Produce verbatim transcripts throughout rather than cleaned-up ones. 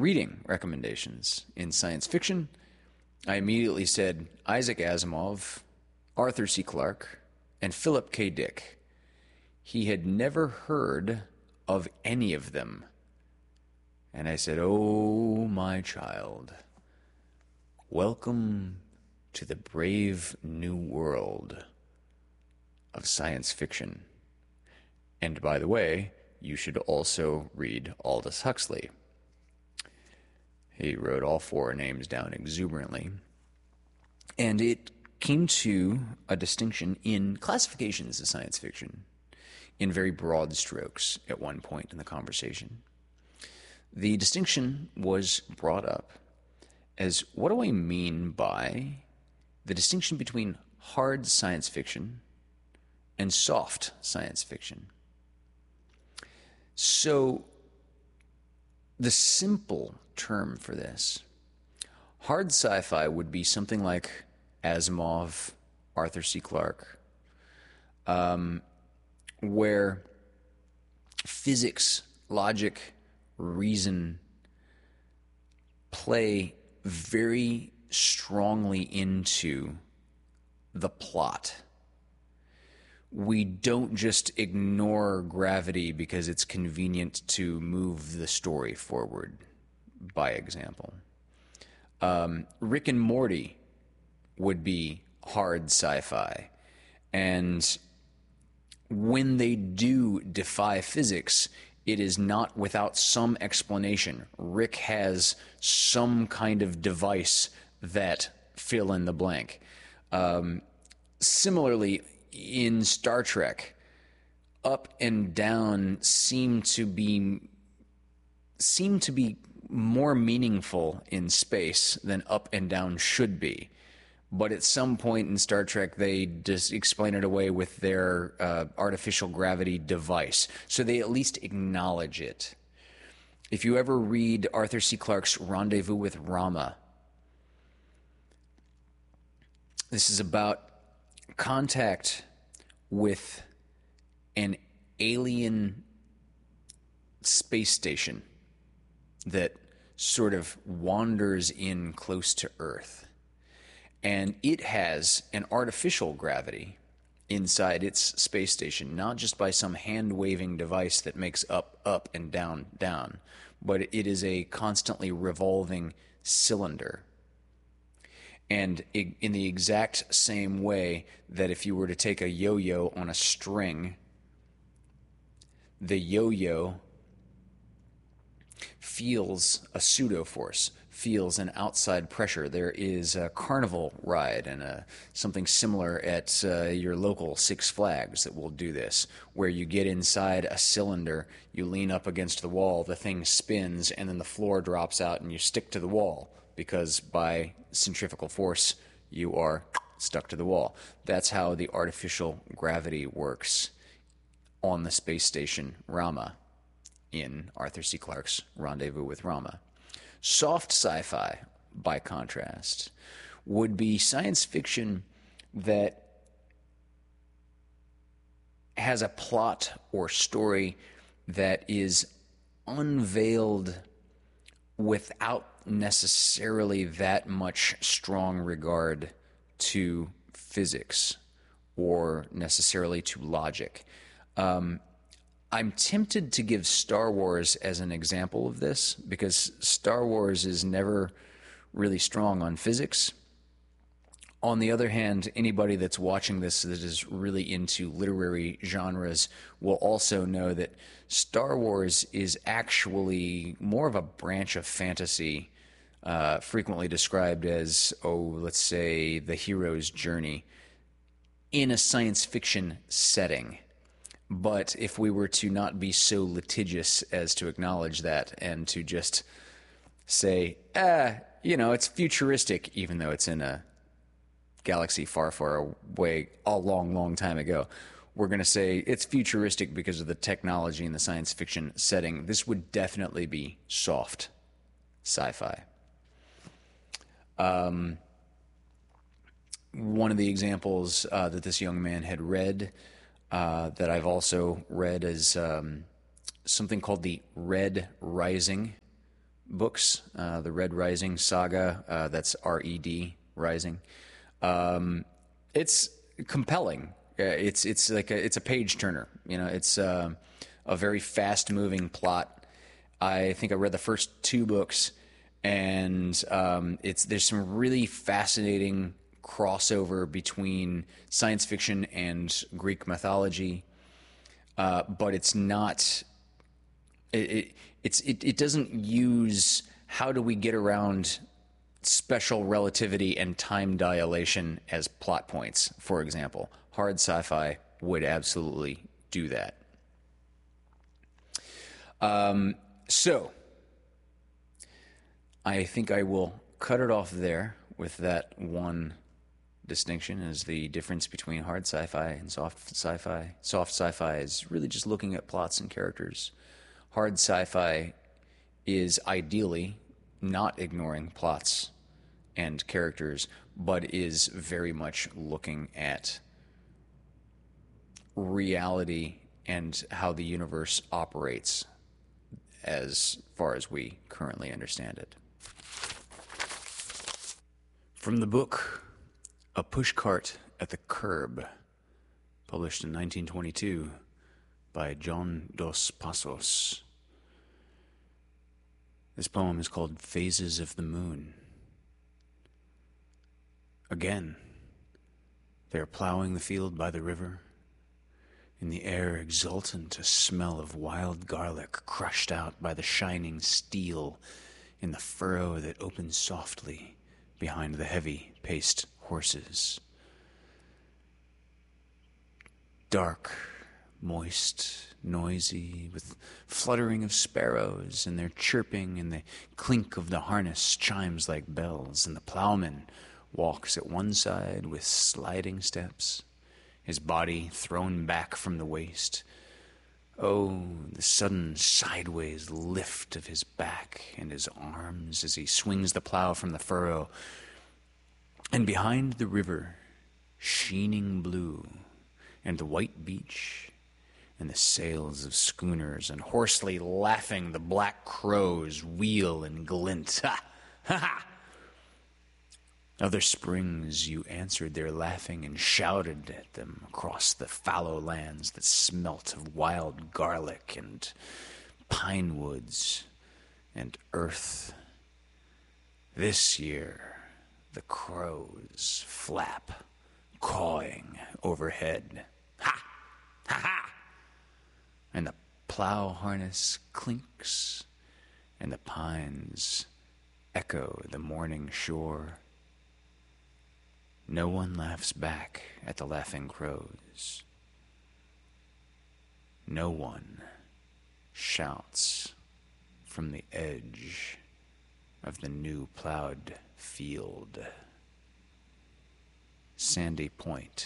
reading recommendations in science fiction, I immediately said Isaac Asimov, Arthur C. Clarke, and Philip K. Dick. He had never heard of any of them. And I said, "Oh, my child, welcome to the brave new world of science fiction. And by the way, you should also read Aldous Huxley." He wrote all four names down exuberantly. And it came to a distinction in classifications of science fiction in very broad strokes at one point in the conversation. The distinction was brought up as, what do I mean by the distinction between hard science fiction and soft science fiction? So, the simple term for this, hard sci-fi would be something like Asimov, Arthur C. Clarke, um, where physics, logic, reason play very strongly into the plot. We don't just ignore gravity because it's convenient to move the story forward, by example. Um, Rick and Morty would be hard sci-fi. And when they do defy physics, it is not without some explanation. Rick has some kind of device that fill in the blank. Um, similarly, in Star Trek, up and down seem to be seem to be more meaningful in space than up and down should be. But at some point in Star Trek, they just explain it away with their uh, artificial gravity device. So they at least acknowledge it. If you ever read Arthur C. Clarke's Rendezvous with Rama, this is about contact with an alien space station that sort of wanders in close to Earth. And it has an artificial gravity inside its space station, not just by some hand-waving device that makes up, up, and down, down, but it is a constantly revolving cylinder. And in the exact same way that if you were to take a yo-yo on a string, the yo-yo feels a pseudo-force, feels an outside pressure. There is a carnival ride and a, something similar at uh, your local Six Flags that will do this, where you get inside a cylinder, you lean up against the wall, the thing spins, and then the floor drops out and you stick to the wall because by centrifugal force you are stuck to the wall. That's how the artificial gravity works on the space station Rama in Arthur C. Clarke's Rendezvous with Rama. Soft sci-fi, by contrast, would be science fiction that has a plot or story that is unveiled without necessarily that much strong regard to physics or necessarily to logic. Um, I'm tempted to give Star Wars as an example of this because Star Wars is never really strong on physics. On the other hand, anybody that's watching this that is really into literary genres will also know that Star Wars is actually more of a branch of fantasy, uh, frequently described as, oh, let's say, the hero's journey in a science fiction setting. But if we were to not be so litigious as to acknowledge that and to just say, ah, you know, it's futuristic, even though it's in a galaxy far, far away, a long, long time ago, we're going to say it's futuristic because of the technology and the science fiction setting. This would definitely be soft sci-fi. Um, one of the examples uh, that this young man had read Uh, that I've also read is um, something called The Red Rising books, uh, the Red Rising saga. Uh, that's R E D Rising. Um, it's compelling. Uh, it's it's like a, it's a page turner. You know, it's uh, a very fast moving plot. I think I read the first two books, and um, it's there's some really fascinating crossover between science fiction and Greek mythology, uh, but it's not. It, it it's it, it doesn't use how do we get around special relativity and time dilation as plot points. For example, hard sci-fi would absolutely do that. Um, so I think I will cut it off there with that one distinction, as the difference between hard sci-fi and soft sci-fi. Soft sci-fi is really just looking at plots and characters. Hard sci-fi is ideally not ignoring plots and characters, but is very much looking at reality and how the universe operates as far as we currently understand it. From the book A Pushcart at the Curb, published in nineteen twenty-two by John Dos Passos. This poem is called Phases of the Moon. Again, they are plowing the field by the river. In the air exultant, a smell of wild garlic crushed out by the shining steel in the furrow that opens softly behind the heavy-paced horses. Dark, moist, noisy, with fluttering of sparrows, and their chirping and the clink of the harness chimes like bells, and the plowman walks at one side with sliding steps, his body thrown back from the waist. Oh, the sudden sideways lift of his back and his arms as he swings the plow from the furrow. And behind the river, sheening blue, and the white beach, and the sails of schooners, and hoarsely laughing the black crows wheel and glint. Ha! Ha ha! Other springs you answered their laughing and shouted at them across the fallow lands that smelt of wild garlic and pine woods and earth. This year the crows flap, cawing overhead. Ha! Ha ha! And the plow harness clinks, and the pines echo the morning shore. No one laughs back at the laughing crows. No one shouts from the edge of the new plowed field. Sandy Point.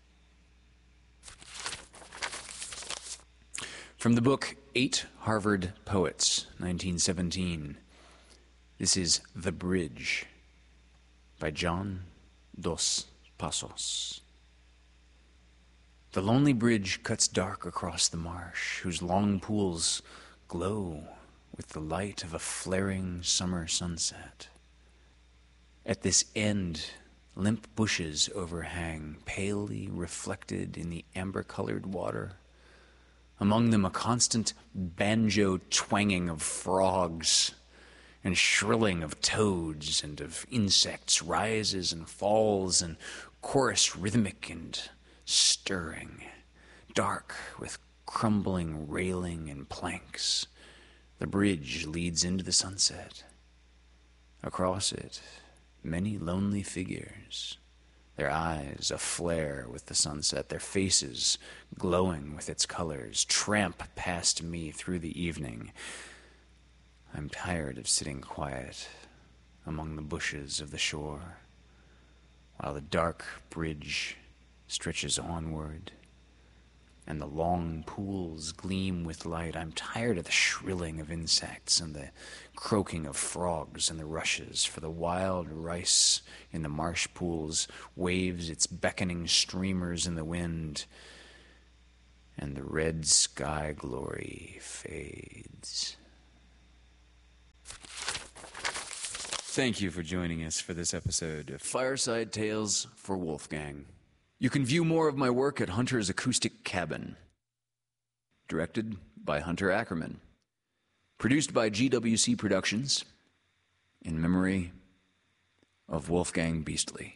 From the book Eight Harvard Poets, nineteen seventeen, this is The Bridge by John Dos Passos. The lonely bridge cuts dark across the marsh, whose long pools glow with the light of a flaring summer sunset. At this end, limp bushes overhang, palely reflected in the amber-colored water. Among them a constant banjo twanging of frogs and shrilling of toads and of insects rises and falls in chorus rhythmic and stirring, dark with crumbling railing and planks. The bridge leads into the sunset. Across it, many lonely figures, their eyes aflare with the sunset, their faces glowing with its colors, tramp past me through the evening. I'm tired of sitting quiet among the bushes of the shore, while the dark bridge stretches onward, and the long pools gleam with light. I'm tired of the shrilling of insects and the croaking of frogs and the rushes, for the wild rice in the marsh pools waves its beckoning streamers in the wind, and the red sky glory fades. Thank you for joining us for this episode of Fireside Tales for Wolfgang. You can view more of my work at Hunter's Acoustic Cabin. Directed by Hunter Ackerman. Produced by G W C Productions. In memory of Wolfgang Beastly.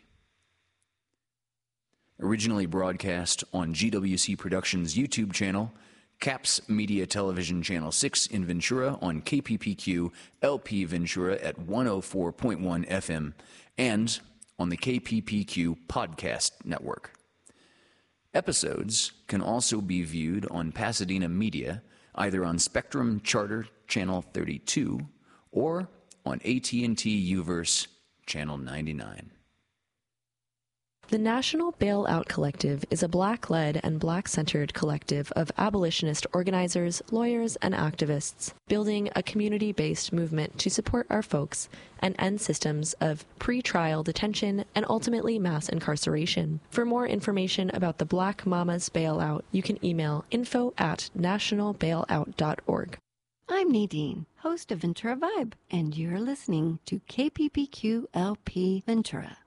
Originally broadcast on G W C Productions' YouTube channel, Caps Media Television Channel six in Ventura on K P P Q L P Ventura at one oh four point one F M and on the K P P Q Podcast Network. Episodes can also be viewed on Pasadena Media, either on Spectrum Charter Channel thirty-two or on A T and T UVerse Channel ninety-nine. The National Bailout Collective is a Black-led and Black-centered collective of abolitionist organizers, lawyers, and activists, building a community-based movement to support our folks and end systems of pre-trial detention and ultimately mass incarceration. For more information about the Black Mamas Bailout, you can email info at national bailout dot org. I'm Nadine, host of Ventura Vibe, and you're listening to K P P Q L P Ventura.